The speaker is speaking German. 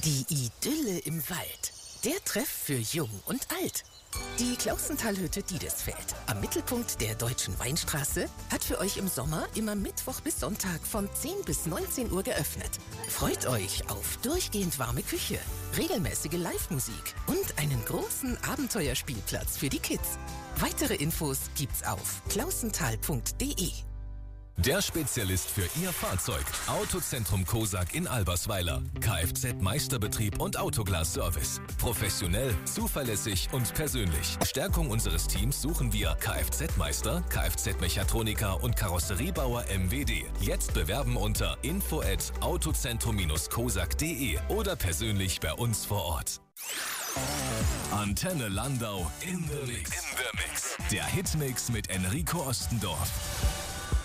Die Idylle im Wald. Der Treff für Jung und Alt. Die Klausentalhütte Diedesfeld, am Mittelpunkt der Deutschen Weinstraße, hat für euch im Sommer immer Mittwoch bis Sonntag von 10 bis 19 Uhr geöffnet. Freut euch auf durchgehend warme Küche, regelmäßige Live-Musik und einen großen Abenteuerspielplatz für die Kids. Weitere Infos gibt's auf klausental.de. Der Spezialist für Ihr Fahrzeug. Autozentrum Kosak in Albersweiler. Kfz-Meisterbetrieb und Autoglas-Service. Professionell, zuverlässig und persönlich. Stärkung unseres Teams suchen wir Kfz-Meister, Kfz-Mechatroniker und Karosseriebauer MWD. Jetzt bewerben unter info@autozentrum-kosak.de oder persönlich bei uns vor Ort. Antenne Landau in the Mix. Der Hitmix mit Enrico Ostendorf.